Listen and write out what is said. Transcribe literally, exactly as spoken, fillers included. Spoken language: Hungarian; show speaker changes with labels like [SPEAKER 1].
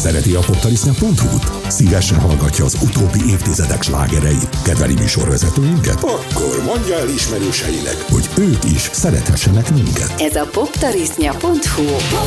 [SPEAKER 1] Szereti a poptarisznya pont hu-t? Szívesen hallgatja az utóbbi évtizedek slágereit? Kedveli műsorvezetőinket? Akkor mondja el ismerőseinek, hogy ők is szerethessenek minket.
[SPEAKER 2] Ez a poptarisznya pont hu.